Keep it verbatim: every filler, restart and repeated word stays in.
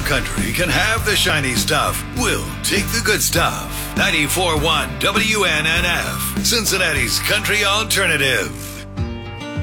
country can have the shiny stuff. We'll take the good stuff. ninety-four point one W N N F, Cincinnati's country alternative.